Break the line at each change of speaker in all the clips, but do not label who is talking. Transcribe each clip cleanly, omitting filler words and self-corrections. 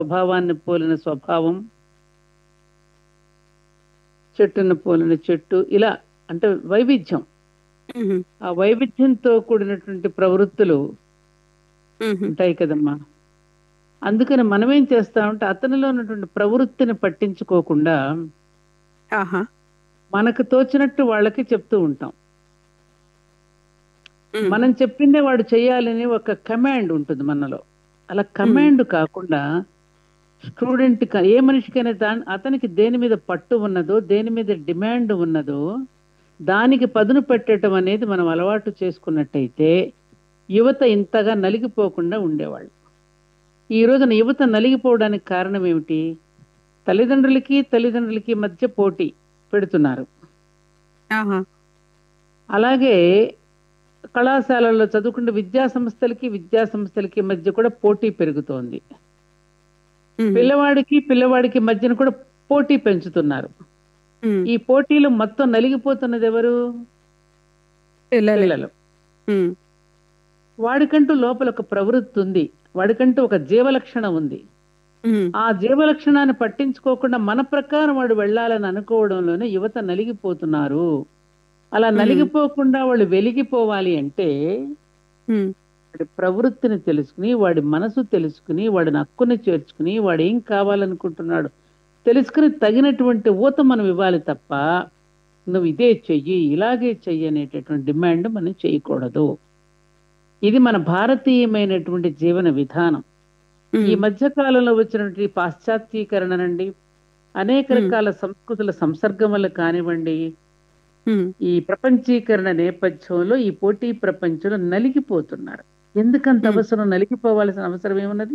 స్వభావాన్ని పోలిన స్వభావం, చెట్టును పోలిన చెట్టు, ఇలా అంటే వైవిధ్యం.
ఉహు,
ఆ వైవిధ్యంతో కూడినటువంటి ప్రవృత్తులు
ఉహు.
ఉంటాయి కదమ్మా. అందుకని మనమేం చేస్తామంటే అతనిలో ఉన్నటువంటి ప్రవృత్తిని పట్టించుకోకుండా
ఆహా.
మనకు తోచినట్టు వాళ్ళకి చెప్తూ ఉంటాం.
ఉమ్,
మనం చెప్పిందే వాడు చేయాలని ఒక కమాండ్ ఉంటుంది మనలో. అలా
ఉమ్,
కమాండ్ కాకుండా స్టూడెంట్ ఏ మనిషికైనా అతనికి దేని మీద పట్టు ఉన్నదో, దేని మీద డిమాండ్ ఉన్నదో దానికి పదును పెట్టడం అనేది మనం అలవాటు చేసుకున్నట్టయితే యువత ఇంతగా నలిగిపోకుండా ఉండేవాళ్ళు. ఈ రోజున యువత నలిగిపోవడానికి కారణం ఏమిటి? తల్లిదండ్రులకి మధ్య పోటీ పెడుతున్నారు.
ఆహా.
అలాగే కళాశాలల్లో చదువుకుంటే విద్యా సంస్థలకి మధ్య కూడా పోటీ పెరుగుతోంది.
ఉహు,
పిల్లవాడికి మధ్యన కూడా పోటీ పెంచుతున్నారు.
ఉమ్.
ఈ పోటీలు మొత్తం నలిగిపోతున్నది ఎవరు?
పిల్లలే.
పిల్లలు.
ఉమ్,
వాడికంటూ లోపల ఒక ప్రవృత్తి ఉంది. వాడికంటూ ఒక జీవలక్షణం ఉంది.
ఉమ్,
ఆ జీవలక్షణాన్ని పట్టించుకోకుండా మన ప్రకారం వాడు వెళ్ళాలని అనుకోవడంలోనే యువత నలిగిపోతున్నారు. అలా
ఉమ్,
నలిగిపోకుండా వాళ్ళు వెలిగిపోవాలి అంటే
ఉమ్,
వాడి ప్రవృత్తిని తెలుసుకుని, వాడి మనసు తెలుసుకుని, వాడిని హక్కుని చేర్చుకుని, వాడు ఏం కావాలనుకుంటున్నాడు తెలుసుకుని తగినటువంటి ఊత మనం ఇవ్వాలి తప్ప, నువ్వు ఇదే చెయ్యి, ఇలాగే చెయ్యి అనేటటువంటి డిమాండ్ మనం చేయకూడదు. ఇది మన భారతీయమైనటువంటి జీవన విధానం. ఈ
ఉమ్,
మధ్య కాలంలో వచ్చినటువంటి పాశ్చాత్యీకరణనండి, అనేక
ఉమ్,
రకాల సంస్కృతుల సంసర్గం వల్ల కానివ్వండి,
ఉమ్.
ఈ ప్రపంచీకరణ నేపథ్యంలో ఈ పోటీ ప్రపంచంలో నలిగిపోతున్నారు. ఎందుకంత
ఉమ్.
అవసరం? నలిగిపోవాల్సిన అవసరం ఏమున్నది?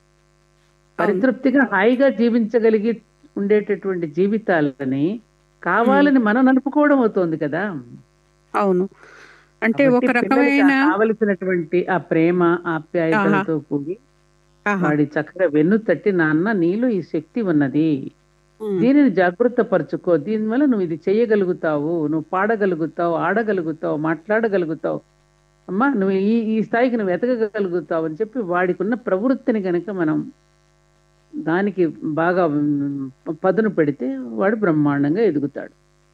అవును.
పరితృప్తిగా హాయిగా జీవించగలిగి ఉండేటటువంటి జీవితాలని
ఉమ్,
కావాలని మనం నలుపుకోవడం అవుతోంది కదా.
అవును. అంటే
కాబట్టి
ఒక
పిల్లలకి
రకమైన.
కావలసినటువంటి ఆ ప్రేమ,
ఆహా.
ఆప్యాయతలతో కూడి
ఆహా.
వాడి చక్కగా వెన్ను తట్టి, నాన్న నీలో ఈ శక్తి ఉన్నది,
ఉమ్,
దీనిని జాగృత పరుచుకో, దీనివల్ల నువ్వు ఇది చేయగలుగుతావు, నువ్వు పాడగలుగుతావు, ఆడగలుగుతావు, మాట్లాడగలుగుతావు, అమ్మా నువ్వు ఈ ఈ స్థాయికి నువ్వు ఎదగగలుగుతావు అని చెప్పి వాడికి ఉన్న ప్రవృత్తిని గనక మనం దానికి బాగా పదును పెడితే వాడు బ్రహ్మాండంగా ఎదుగుతాడు.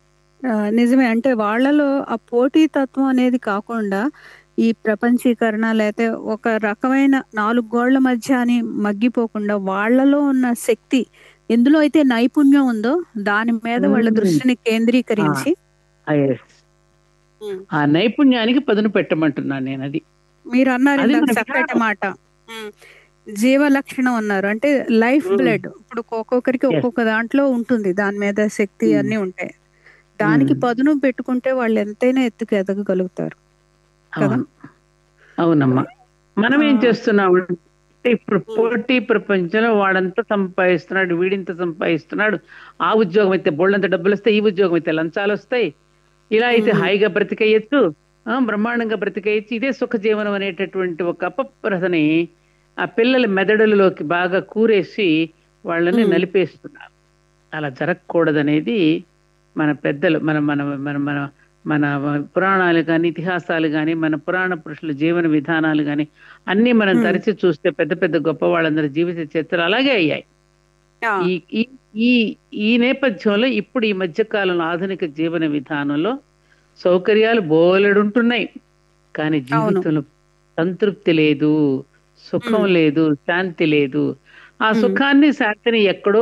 నిజమే. అంటే వాళ్ళలో ఆ పోటీ తత్వం అనేది కాకుండా, ఈ ప్రపంచీకరణ లేతే ఒక రకమైన 4 గోళ్ల మధ్య అని మగ్గిపోకుండా, వాళ్ళలో ఉన్న శక్తి ఎందులో అయితే నైపుణ్యం ఉందో, దాని మీద వాళ్ళ
ఉమ్.
దృష్టిని
ఆ,
కేంద్రీకరించి.
yes.
హ్మ్.
ఆ నైపుణ్యానికి పదును పెట్టమంటున్నాను నేను. అది
మీరన్నారు
అది
ఇందాక
మన
చక్కటి
విధానం.
మాట. హ్మ్. జీవ లక్షణం అన్నారు. అంటే లైఫ్ బ్లడ్. ఇప్పుడు ఒక్కొక్కరికి
ఎస్.
ఒక్కొక్క దాంట్లో ఉంటుంది. దాని మీద శక్తి అన్నీ ఉంటాయి. దానికి
ఉమ్.
పదును పెట్టుకుంటే వాళ్ళు ఎంతైనా ఎత్తుకు ఎదగగలుగుతారు కదా!
అవును. అవునమ్మా. మనం
ఆ!
ఏం చేస్తున్నాం అంటే ఇప్పుడు
హ్మ్.
పోటీ ప్రపంచంలో వాడంత సంపాదిస్తున్నాడు, వీడింత సంపాదిస్తున్నాడు, ఆ ఉద్యోగం అయితే బోళ్ళంత డబ్బులు వస్తాయి, ఈ ఉద్యోగం అయితే లంచాలు వస్తాయి, ఇలా అయితే
హ్మ్.
హాయిగా బ్రతికేయచ్చు, బ్రహ్మాండంగా బ్రతికేయచ్చు, ఇదే సుఖ జీవనం అనేటటువంటి ఒక అపప్రథని ఆ పిల్లల మెదడులలోకి బాగా కూరేసి వాళ్ళని
హ్మ్.
నలిపేస్తున్నారు. అలా జరగకూడదనేది మన పెద్దలు, మన మన మన మన మన పురాణాలు కానీ, ఇతిహాసాలు కానీ, మన పురాణ పురుషుల జీవన విధానాలు కానీ అన్నీ మనం
హ్మ్.
తరచి చూస్తే పెద్ద పెద్ద గొప్ప వాళ్ళందరి జీవిత చరిత్రలు అలాగే అయ్యాయి.
ఆ!
ఈ ఈ ఈ ఈ నేపథ్యంలో ఇప్పుడు ఈ మధ్య కాలంలో ఆధునిక జీవన విధానంలో సౌకర్యాలు బోలెడుంటున్నాయి. కానీ
అవును.
జీవితంలో సంతృప్తి లేదు, సుఖం
హ్మ్.
లేదు, శాంతి లేదు. ఆ
హ్మ్.
సుఖాన్ని, శాంతిని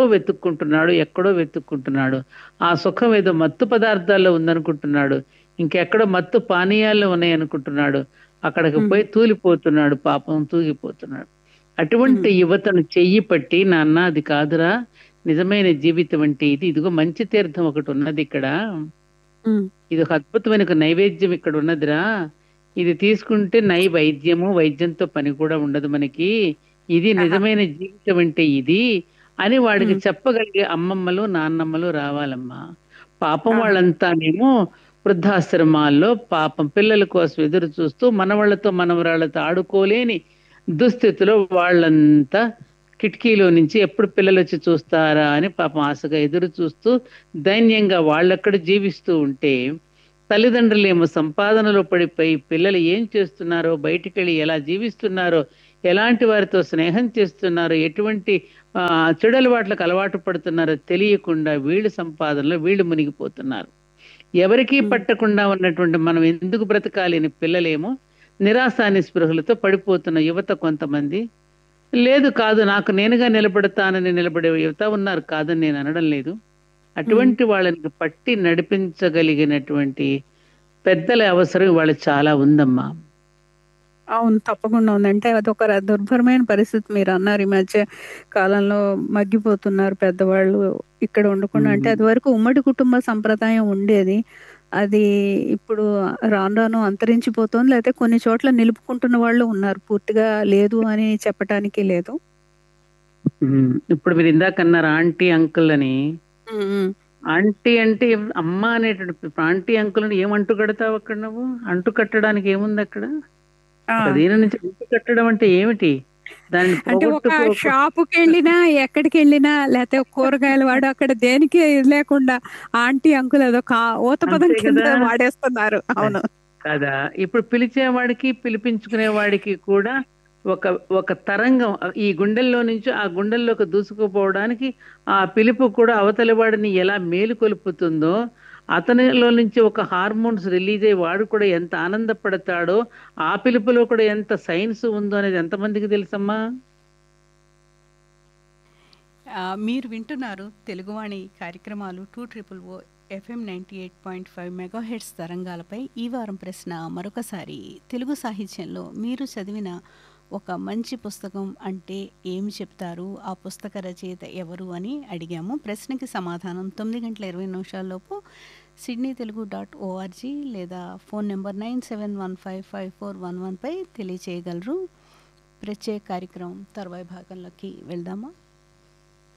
ఎక్కడో వెతుక్కుంటున్నాడు. ఆ సుఖం ఏదో మత్తు పదార్థాల్లో ఉందనుకుంటున్నాడు. ఇంకెక్కడో మత్తు పానీయాల్లో ఉన్నాయనుకుంటున్నాడు. అక్కడికి
హ్మ్.
పోయి తూలిపోతున్నాడు, పాపం తూగిపోతున్నాడు.
హ్మ్.
అటువంటి యువతను చెయ్యి పట్టి, నాన్న అది కాదురా నిజమైన జీవితం అంటే ఇది, ఇదిగో మంచి తీర్థం ఒకటి ఉన్నది ఇక్కడ,
హ్మ్.
ఇది ఒక అద్భుతమైన ఒక నైవేద్యం ఇక్కడ ఉన్నదిరా, ఇది తీసుకుంటే వైద్యము, వైద్యంతో పని కూడా ఉండదు మనకి, ఇది
ఆహా!
నిజమైన జీవితం అంటే ఇది అని వాడికి
హ్మ్.
చెప్పగలిగే అమ్మమ్మలు, నాన్నమ్మలు రావాలమ్మా. పాపం
ఆహా!
వాళ్ళంతానేమో వృద్ధాశ్రమాల్లో పాపం పిల్లల కోసం ఎదురు చూస్తూ మనవళ్ళతో మనవరాళ్ళతో ఆడుకోలేని దుస్థితిలో వాళ్ళంతా కిటికీలో నుంచి ఎప్పుడు పిల్లలు వచ్చి చూస్తారా అని పాపం ఆశగా ఎదురు చూస్తూ దైన్యంగా వాళ్ళక్కడ జీవిస్తూ ఉంటే, తల్లిదండ్రులేమో సంపాదనలో పడిపోయి పిల్లలు ఏం చేస్తున్నారో, బయటికెళ్ళి ఎలా జీవిస్తున్నారో, ఎలాంటి వారితో స్నేహం చేస్తున్నారో, ఎటువంటి చెడు అలవాట్లకు అలవాటు పడుతున్నారో తెలియకుండా వీళ్ళు సంపాదనలో వీళ్ళు మునిగిపోతున్నారు. ఎవరికీ
హ్మ్.
పట్టకుండా ఉన్నటువంటి మనం ఎందుకు బ్రతకాలి అని పిల్లలేమో నిరాశ నిస్పృహలతో పడిపోతున్న యువత కొంతమంది. లేదు కాదు నాకు నేనుగా నిలబడతానని నిలబడే యువత ఉన్నారు, కాదని నేను అనడం లేదు.
హ్మ్.
అటువంటి వాళ్ళని పట్టి నడిపించగలిగినటువంటి పెద్దల అవసరం ఇవాళ చాలా ఉందమ్మా.
అవును. తప్పకుండా ఉంది. అంటే అదొక దుర్భరమైన పరిస్థితి మీరన్నారు. ఈ మధ్య కాలంలో మగ్గిపోతున్నారు పెద్దవాళ్ళు ఇక్కడ ఉండకుండా. అంటే
ఉమ్.
అదివరకు ఉమ్మడి కుటుంబ సంప్రదాయం ఉండేది. అది ఇప్పుడు రాను రాను అంతరించిపోతోంది. లేతే కొన్ని చోట్ల నిలుపుకుంటున్న వాళ్ళు ఉన్నారు. పూర్తిగా లేదు అని చెప్పటానికి లేదు.
ఇప్పుడు మీరు ఇందాక అన్నారు ఆంటీ అంకుల్ అని.
హ్మ్. హ్మ్.
ఆంటీ అంటే అమ్మ అనేటువంటి ఆంటీ అంకుల్ అని ఏం అంటు కడతావు అక్కడ నువ్వు? అంటు కట్టడానికి ఏముంది అక్కడ?
ఆ!
ఒక దీని నుంచి అంటు కట్టడం అంటే ఏమిటి? దానిని
అంటే ఒక
పోగొట్టుకోకు.
షాపుకెళ్ళినా, ఎక్కడికెళ్ళినా లేతే కూరగాయల వాడు అక్కడ దేనికి ఇది లేకుండా ఆంటీ, అంకుల్ అదొక ఊత పదం
అంతే
కింద
కదా!
వాడేస్తున్నారు.
అ
అవును.
కదా! ఇప్పుడు పిలిచేవాడికి, పిలిపించుకునే వాడికి కూడా ఒక ఒక తరంగం ఈ గుండెల్లో నుంచి ఆ గుండెల్లోకి దూసుకుపోవడానికి ఆ పిలుపు కూడా అవతలి వాడిని ఎలా మేలుకొలుపుతుందో, అతనిలో నుంచి ఒక హార్మోన్స్ రిలీజ్ అయ్యి వాడు కూడా ఎంత ఆనందపడతాడో, ఆ పిలుపులో కూడా ఎంత సైన్స్ ఉందో అనేది ఎంతమందికి తెలుసమ్మా?
మీరు వింటున్నారు తెలుగువాణి కార్యక్రమాలు 2 ఎఫ్ఎం 98.5 మెగాహెర్ట్జ్ తరంగాలపై. ఈ వారం ప్రశ్న మరొకసారి, తెలుగు సాహిత్యంలో మీరు చదివిన ఒక మంచి పుస్తకం అంటే ఏమి చెప్తారు, ఆ పుస్తక రచయిత ఎవరు అని అడిగాము. ప్రశ్నకి సమాధానం 9:20 సిడ్నీ తెలుగు .org లేదా ఫోన్ నెంబర్ 97155411పై తెలియచేయగలరు. ప్రత్యేక కార్యక్రమం తర్వాయి భాగంలోకి వెళ్దామా?